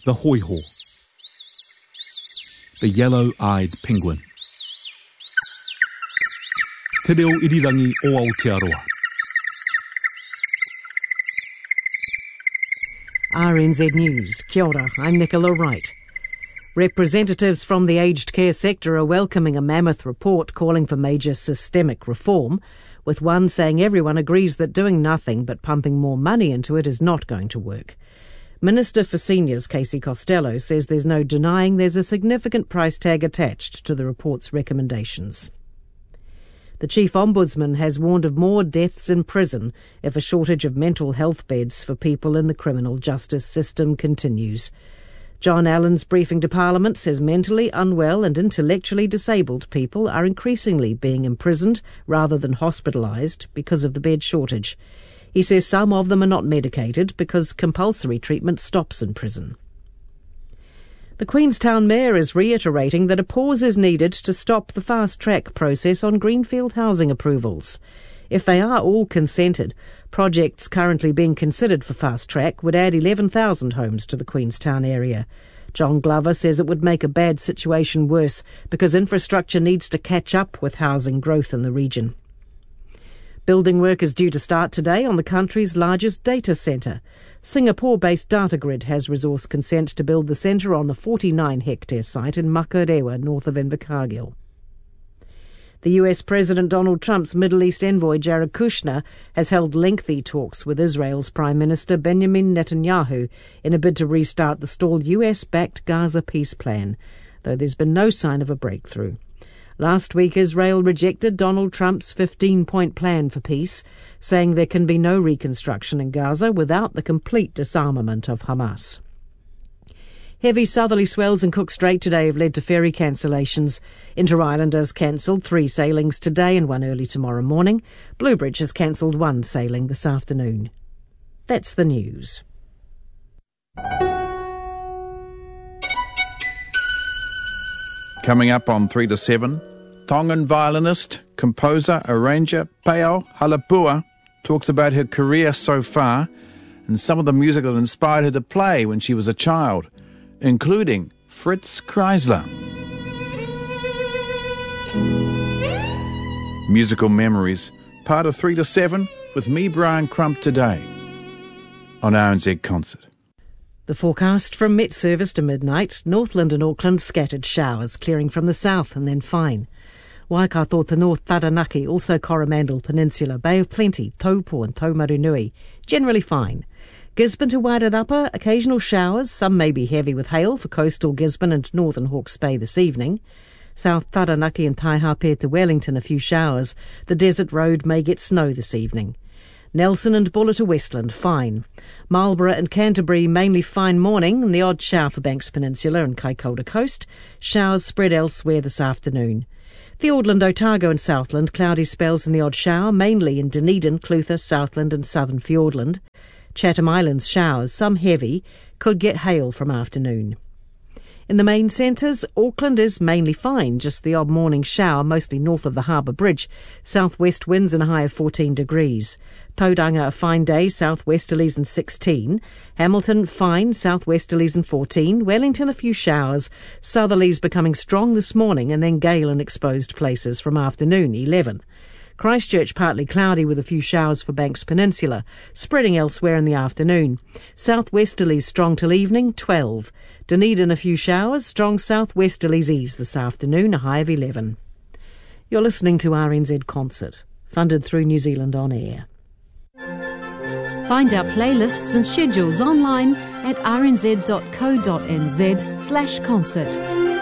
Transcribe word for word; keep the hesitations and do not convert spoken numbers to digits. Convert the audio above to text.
the hoiho, the yellow-eyed penguin. Te reo irirangi o Aotearoa. R N Z News. Kia ora, I'm Nicola Wright. Representatives from the aged care sector are welcoming a mammoth report calling for major systemic reform, with one saying everyone agrees that doing nothing but pumping more money into it is not going to work. Minister for Seniors, Casey Costello, says there's no denying there's a significant price tag attached to the report's recommendations. The Chief Ombudsman has warned of more deaths in prison if a shortage of mental health beds for people in the criminal justice system continues. John Allen's briefing to Parliament says mentally unwell and intellectually disabled people are increasingly being imprisoned rather than hospitalised because of the bed shortage. He says some of them are not medicated because compulsory treatment stops in prison. The Queenstown Mayor is reiterating that a pause is needed to stop the fast-track process on greenfield housing approvals. If they are all consented, projects currently being considered for fast-track would add eleven thousand homes to the Queenstown area. John Glover says it would make a bad situation worse because infrastructure needs to catch up with housing growth in the region. Building work is due to start today on the country's largest data centre. Singapore-based DataGrid has resource consent to build the centre on the forty-nine hectare site in Makarewa, north of Invercargill. The U S President Donald Trump's Middle East envoy Jared Kushner has held lengthy talks with Israel's Prime Minister Benjamin Netanyahu in a bid to restart the stalled U S-backed Gaza peace plan, though there's been no sign of a breakthrough. Last week, Israel rejected Donald Trump's fifteen-point plan for peace, saying there can be no reconstruction in Gaza without the complete disarmament of Hamas. Heavy southerly swells in Cook Strait today have led to ferry cancellations. Inter-Islanders cancelled three sailings today and one early tomorrow morning. Bluebridge has cancelled one sailing this afternoon. That's the news. Coming up on three to seven, Tongan violinist, composer, arranger Pe'ao Halapua talks about her career so far and some of the music that inspired her to play when she was a child, including Fritz Kreisler. Musical Memories, part of three to seven, with me, Brian Crump, today on R N Z Concert. The forecast from Met Service to midnight, Northland and Auckland scattered showers, clearing from the south and then fine. Waikato to North Taranaki, also Coromandel Peninsula, Bay of Plenty, Taupo and Taumarunui, generally fine. Gisborne to Wairarapa, occasional showers, some may be heavy with hail for coastal Gisborne and northern Hawke's Bay this evening. South Taranaki and Taihape to Wellington, a few showers. The Desert Road may get snow this evening. Nelson and Buller to Westland, fine. Marlborough and Canterbury, mainly fine morning, and the odd shower for Banks Peninsula and Kaikoura Coast. Showers spread elsewhere this afternoon. Fiordland, Otago and Southland, cloudy spells and the odd shower, mainly in Dunedin, Clutha, Southland and southern Fiordland. Chatham Islands showers, some heavy, could get hail from afternoon. In the main centres, Auckland is mainly fine, just the odd morning shower, mostly north of the Harbour Bridge. Southwest winds and a high of fourteen degrees. Tauranga a fine day, southwesterlies and sixteen. Hamilton fine, southwesterlies and fourteen. Wellington a few showers. Southerlies becoming strong this morning and then gale in exposed places from afternoon, eleven. Christchurch partly cloudy with a few showers for Banks Peninsula, spreading elsewhere in the afternoon. Southwesterlies strong till evening, twelve. Dunedin a few showers, strong southwesterlies ease this afternoon, a high of eleven. You're listening to R N Z Concert, funded through New Zealand On Air. Find our playlists and schedules online at r n z dot co dot n z slash concert.